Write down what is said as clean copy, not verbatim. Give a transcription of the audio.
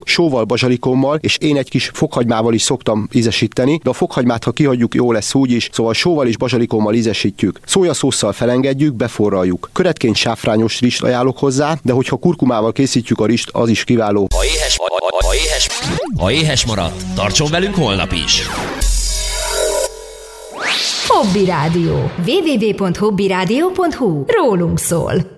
sóval, bazsalikommal, és én egy kis fokhagymával is szoktam ízesíteni, de a fokhagymát, ha kihagyjuk, jó lesz úgy is, szóval sóval és bazsalikommal ízesítjük. Szójaszósszal felengedjük, beforraljuk. Köretként sáfrányos rist ajánlok hozzá, de hogyha kurkumával készítjük a rist, az is kiváló. Ha éhes maradt, tartson velünk holnap is! Hobby Rádió. www.hobbyradio.hu. Rólunk szól.